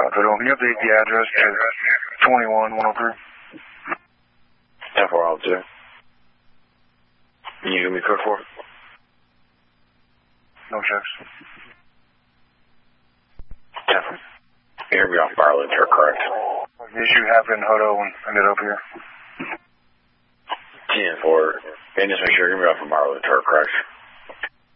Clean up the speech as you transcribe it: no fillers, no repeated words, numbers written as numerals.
Fiddle, can you update the address to 21103? 10-4, 2. Can you give me code 4? No checks. 10-4. You're going to be off Barlow Turk, correct? The issue happened in Hodo and ended up here. 10-4. And just make sure you're going to be off of Barlow Turk, correct?